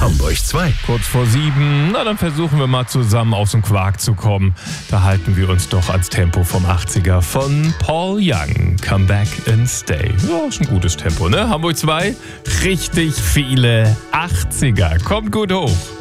Hamburg 2. Kurz vor 7, na dann versuchen wir mal zusammen aus dem Quark zu kommen. Da halten wir uns doch ans Tempo vom 80er von Paul Young. Come back and stay. Ja, ist ein gutes Tempo, ne? Hamburg 2, richtig viele 80er. Kommt gut hoch.